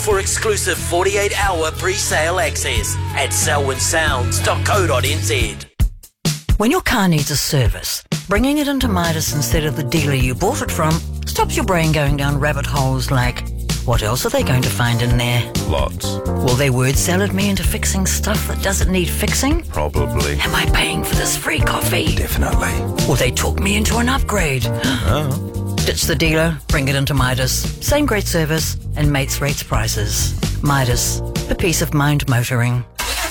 for exclusive 48-hour pre-sale access at selwynsounds.co.nz. When your car needs a service, bringing it into Midas instead of the dealer you bought it from stops your brain going down rabbit holes like, what else are they going to find in there? Lots. Will they word salad me into fixing stuff that doesn't need fixing? Probably. Am I paying for this free coffee? Definitely. Will they talk me into an upgrade? Oh. Ditch the dealer, bring it into Midas. Same great service and mates rates prices. Midas, the peace of mind motoring.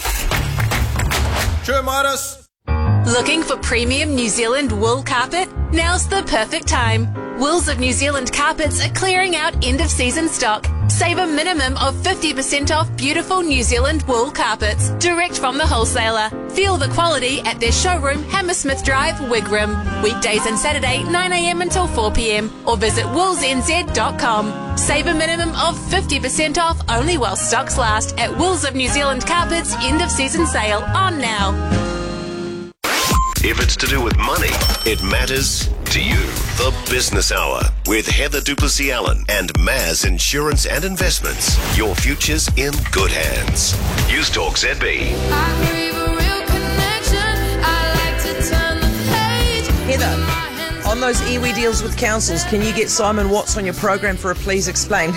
Sure, Midas. Looking for premium New Zealand wool carpet? Now's the perfect time. Wools of New Zealand Carpets are clearing out end-of-season stock. Save a minimum of 50% off beautiful New Zealand wool carpets, direct from the wholesaler. Feel the quality at their showroom, Hammersmith Drive, Wigram. Weekdays and Saturday, 9am until 4pm, or visit woolsnz.com. Save a minimum of 50% off only while stocks last at Wools of New Zealand Carpets end-of-season sale on now. If it's to do with money, it matters to you. The Business Hour with Heather Duplessis-Allen and Maz Insurance and Investments. Your future's in good hands. News Talk ZB. Heather, on those iwi deals with councils, can you get Simon Watts on your program for a Please Explain?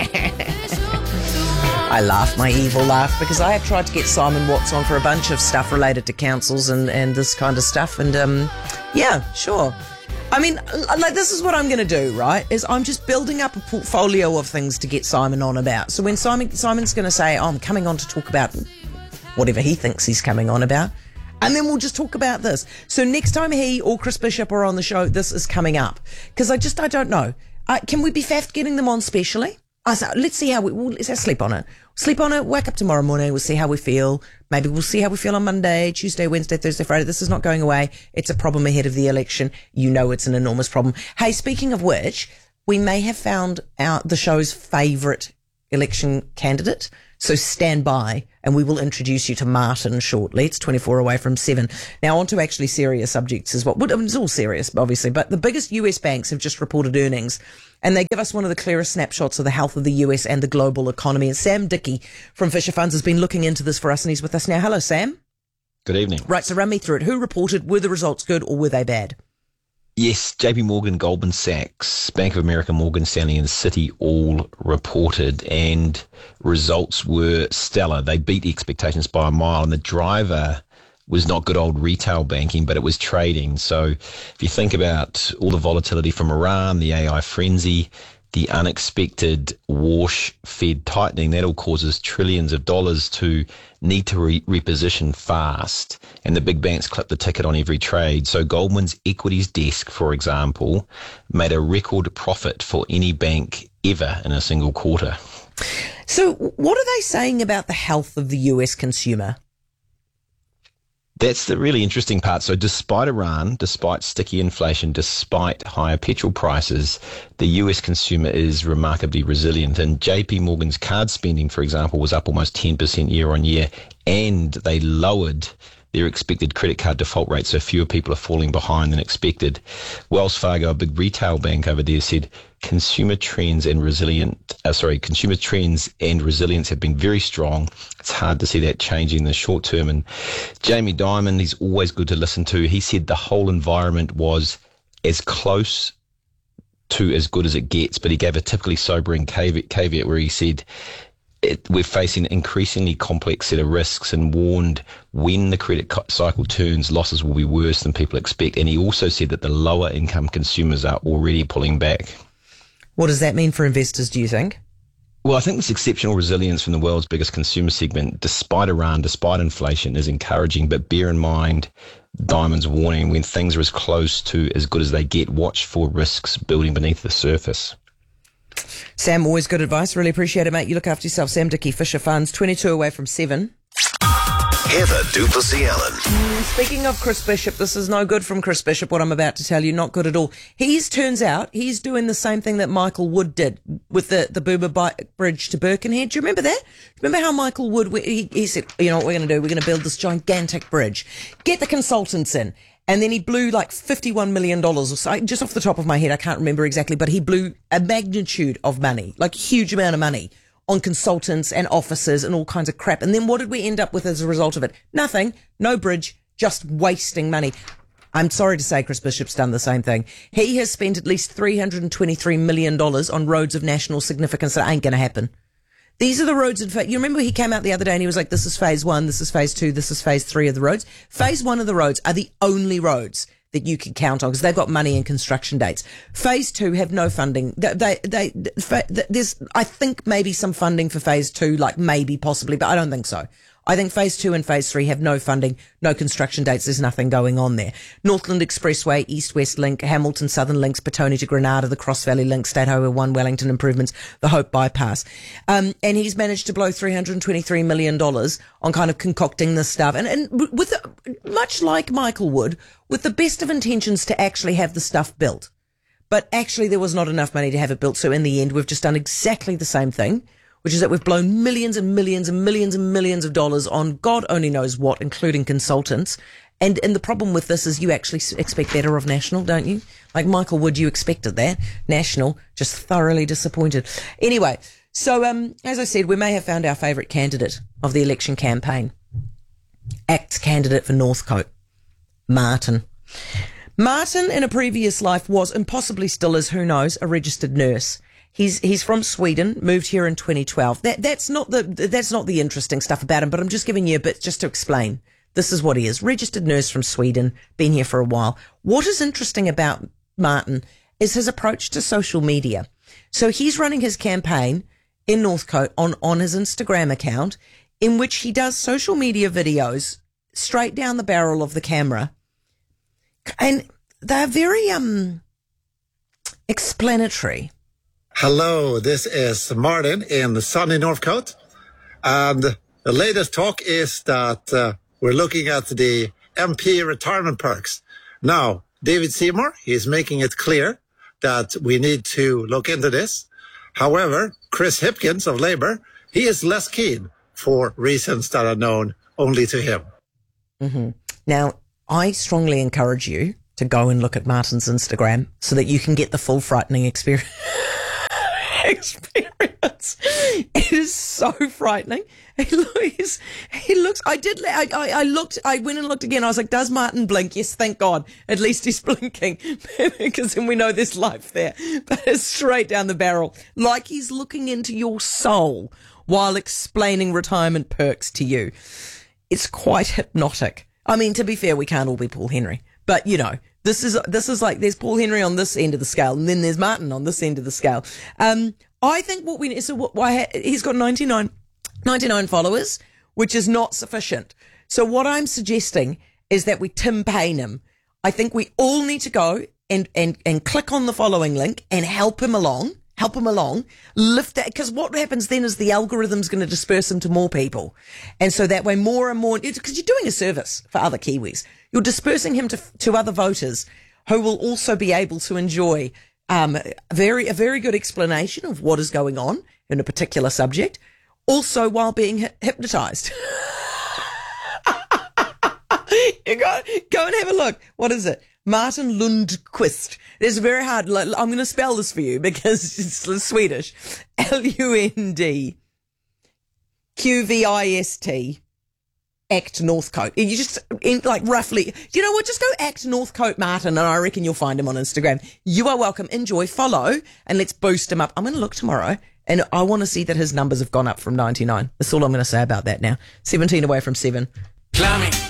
I laugh, my evil laugh, because I have tried to get Simon Watts on for a bunch of stuff related to councils and this kind of stuff. And, yeah, sure. I mean, like, this is what I'm going to do, right, is I'm just building up a portfolio of things to get Simon on about. So when Simon's going to say, I'm coming on to talk about whatever he thinks he's coming on about, and then we'll just talk about this. So next time he or Chris Bishop are on the show, this is coming up. Because I don't know. Can we be faffed getting them on specially? Let's see how let's sleep on it. Sleep on it, wake up tomorrow morning, we'll see how we feel. Maybe we'll see how we feel on Monday, Tuesday, Wednesday, Thursday, Friday. This is not going away. It's a problem ahead of the election. You know it's an enormous problem. Hey, speaking of which, we may have found out the show's favourite election candidate. So stand by and we will introduce you to Martin shortly. It's 24 away from 7. Now on to actually serious subjects as well. It's all serious, obviously, but the biggest US banks have just reported earnings and they give us one of the clearest snapshots of the health of the US and the global economy. And Sam Dickey from Fisher Funds has been looking into this for us and he's with us now. Hello, Sam. Good evening. Right, so run me through it. Who reported? Were the results good or were they bad? Yes, JP Morgan, Goldman Sachs, Bank of America, Morgan Stanley and Citi all reported and results were stellar. They beat expectations by a mile and the driver was not good old retail banking, but it was trading. So if you think about all the volatility from Iran, the AI frenzy, the unexpected wash-fed tightening, that all causes trillions of dollars to need to reposition fast. And the big banks clip the ticket on every trade. So Goldman's equities desk, for example, made a record profit for any bank ever in a single quarter. So what are they saying about the health of the US consumer? That's the really interesting part. So despite Iran, despite sticky inflation, despite higher petrol prices, the US consumer is remarkably resilient. And JP Morgan's card spending, for example, was up almost 10% year on year, and they lowered their expected credit card default rate, so fewer people are falling behind than expected. Wells Fargo, a big retail bank over there, said consumer trends and resilience have been very strong. It's hard to see that changing in the short term. And Jamie Dimon, he's always good to listen to. He said the whole environment was as close to as good as it gets, but he gave a typically sobering caveat where he said, we're facing an increasingly complex set of risks and warned when the credit cycle turns, losses will be worse than people expect. And he also said that the lower income consumers are already pulling back. What does that mean for investors, do you think? Well, I think this exceptional resilience from the world's biggest consumer segment, despite Iran, despite inflation, is encouraging. But bear in mind Dimon's warning, when things are as close to as good as they get, watch for risks building beneath the surface. Sam, always good advice. Really appreciate it, mate. You look after yourself. Sam Dickey, Fisher Funds, 22 away from 7. Heather Duplessis-Allen. Speaking of Chris Bishop, this is no good from Chris Bishop, what I'm about to tell you. Not good at all. Turns out he's doing the same thing that Michael Wood did with the Boomer Bridge to Birkenhead. Do you remember that? Remember how Michael Wood, he said, you know what we're going to do? We're going to build this gigantic bridge. Get the consultants in. And then he blew like $51 million or so, just off the top of my head, I can't remember exactly, but he blew a magnitude of money, like a huge amount of money on consultants and officers and all kinds of crap. And then what did we end up with as a result of it? Nothing. No bridge, just wasting money. I'm sorry to say Chris Bishop's done the same thing. He has spent at least $323 million on roads of national significance that ain't going to happen. These are the roads, in fact, you remember he came out the other day and he was like, this is phase 1, this is phase 2, this is phase 3 of the roads. Phase 1 of the roads are the only roads that you can count on because they've got money and construction dates. Phase 2 have no funding. There's, I think, maybe some funding for phase 2, like maybe, possibly, but I don't think so. I think phase 2 and phase 3 have no funding, no construction dates. There's nothing going on there. Northland Expressway, East-West Link, Hamilton Southern Links, Petone to Granada, the Cross Valley Link, State Highway 1, Wellington improvements, the Hope Bypass. And he's managed to blow $323 million on kind of concocting this stuff. And with, much like Michael Wood, with the best of intentions to actually have the stuff built. But actually there was not enough money to have it built. So in the end, we've just done exactly the same thing, which is that we've blown millions and millions and millions and millions of dollars on God only knows what, including consultants. And the problem with this is you actually expect better of National, don't you? Like Michael Wood, you expected that. National, just thoroughly disappointed. Anyway, so as I said, we may have found our favourite candidate of the election campaign. ACT's candidate for Northcote, Martin. Martin, in a previous life, was, and possibly still is, who knows, a registered nurse. He's from Sweden, moved here in 2012. That's not the interesting stuff about him, but I'm just giving you a bit just to explain. This is what he is. Registered nurse from Sweden, been here for a while. What is interesting about Martin is his approach to social media. So he's running his campaign in Northcote on his Instagram account, in which he does social media videos straight down the barrel of the camera. And they're very explanatory. Hello, this is Martin in sunny Northcote. And the latest talk is that we're looking at the MP retirement perks. Now, David Seymour, he's making it clear that we need to look into this. However, Chris Hipkins of Labour, he is less keen for reasons that are known only to him. Mm-hmm. Now, I strongly encourage you to go and look at Martin's Instagram so that you can get the full frightening experience. It is so frightening. He looks, I went and looked again. I was like, does Martin blink? Yes, thank God. At least he's blinking because then we know there's life there. But it's straight down the barrel, like he's looking into your soul while explaining retirement perks to you. It's quite hypnotic. I mean, to be fair, we can't all be Paul Henry, but you know, this is like there's Paul Henry on this end of the scale, and then there's Martin on this end of the scale. I think he's got 99 followers, which is not sufficient. So what I'm suggesting is that we Tim Payne him. I think we all need to go and click on the following link and help him along, lift that, because what happens then is the algorithm's going to disperse him to more people. And so that way more and more, because you're doing a service for other Kiwis. You're dispersing him to other voters who will also be able to enjoy a very good explanation of what is going on in a particular subject, also while being hypnotized. You go and have a look. What is it? Martin Lundqvist. It's very hard. I'm going to spell this for you because it's Swedish. Lundqvist. ACT Northcote. You just, roughly, you know what, just go ACT Northcote Martin and I reckon you'll find him on Instagram. You are welcome. Enjoy, follow, and let's boost him up. I'm going to look tomorrow and I want to see that his numbers have gone up from 99. That's all I'm going to say about that now. 17 away from 7. Plumbing.